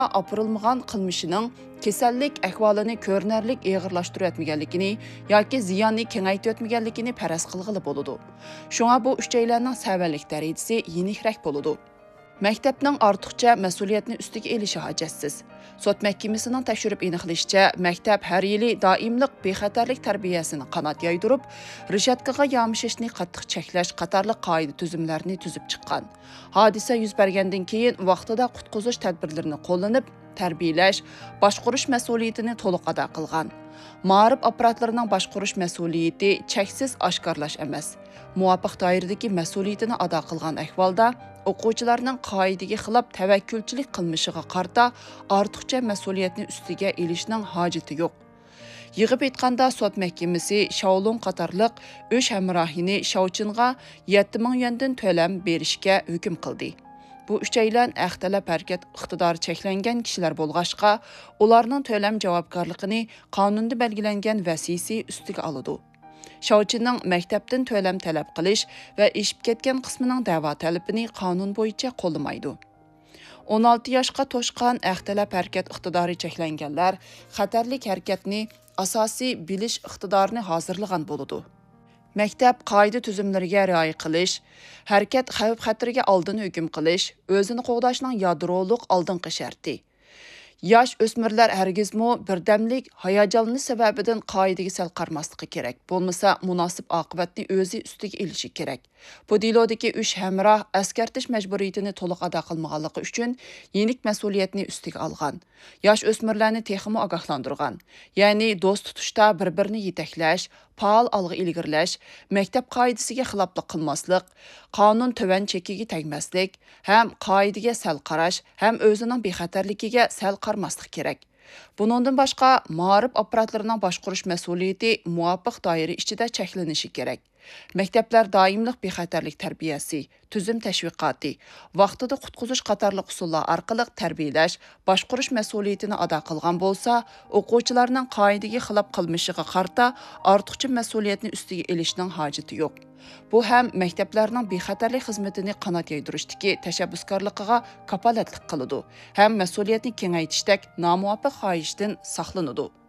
Apirilmagan qilmishining kasallik ahvolini ko'rinarlik og'irlashtirib o'tmaganligini yoki ziyonni kengaytirib o'tmaganligini faraz qilg'ili bo'ladi. Shunga bu uchaylarning savallik darajasi yenikroq bo'ladi. Maktabning ortiqcha mas'uliyatni ustiga elishi hojatsiz. Sot mahkamasining tekshirib aniqlashicha, maktab har yili doimlik bexatarlik tarbiyasini qanot yoydirib, rishatkaga yomishishni qattiq cheklash qatorli qoida tuzumlarini tuzib chiqqan. Hodisa yuz bergandan keyin vaqtida qutqizish tadbirlarini qo'llanib, tarbiyalash, boshqarish mas'uliyatini to'liq ado qilgan. Ma'rif apparatlarının boshqarish mas'uliyati cheksiz oshkorlash emas. Muvofiq doiradagi mas'uliyatini ado qilgan ahvolda o'quvchilarning qoidaga xilop tavakkulchilik qilmishiga qarta ortiqcha mas'uliyatni ustiga elishning hojati yo'q. Yig'ib aytganda sot mahkamasi Shaolun qatorliq 3 hamrohini Shaochinga 7 ming yuandan to'lam berishga hukm qildi. Bu uchaylan axtalab harakat iqtidori cheklangan kishilar bo'lg'ashqa, ularning to'lam javobgarligini qonunda belgilangan vasiysi ustiga oladi. Shaochinning maktabdan to'lam talab qilish va eshib ketgan qismining da'vo talabini qonun bo'yicha qo'llamaydi. 16 yoshga to'shqan axtalab harakat iqtidori cheklanganlar xatarlik harakatni asosiy bilish iqtidorini hozirlagan bo'ladi. Maktab qoida tuzumlariga rioya qilish, harakat xavf-xatarga oldin hukm qilish, o'zini qo'g'dashning yadroliq oldingi sharti. Yosh o'smirlar hargizmi birdamlik hayajonli sababidan qoidaga sal qarmasligi kerak. Bo'lmasa munosib oqibatni o'zi ustiga elishi kerak. Bu dilodagi 3 hamroh askartish majburiyatini to'liq ado qilmaganligi uchun yenik mas'uliyatni ustiga olgan. Yosh o'smirlarni texmo ogohlantirgan. Ya'ni do'st tutishda bir-birini yetaklash, faol olg'a ilgirlash, maktab qoidasiga xiloflik qilmaslik, qonun tuvan chekiga tegmaslik, ham qoidaga sal qarash, ham o'zining bexatarligiga sal qarmaslik kerak. Buningdan boshqa ma'rif apparatlarining boshqarish mas'uliyati muvofiq doira ichida cheklanishi kerak. Maktablar doimlik bexatarlik tarbiyasi, tuzum tashviqoti, vaqtida qutqizish qatorli usullar orqali tarbiyalash, boshqarish mas'uliyatini ado qilgan bo'lsa, o'quvchilarning qoidaga xilof qilmishiga qarta ortiqcha mas'uliyatni ustiga elishning hojati yo'q. Bu ham maktablarning bexatarlik xizmatini qanot yaydirishdagi tashabbuskorligiga kapolatlik qiladi, ham mas'uliyatni kengaytirishdak nomuvofiq xohishdan saqlanadi.